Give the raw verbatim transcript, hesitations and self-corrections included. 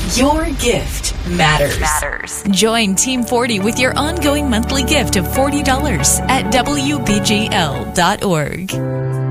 Your gift matters. Matters. Join Team forty with your ongoing monthly gift of forty dollars at W B G L dot org.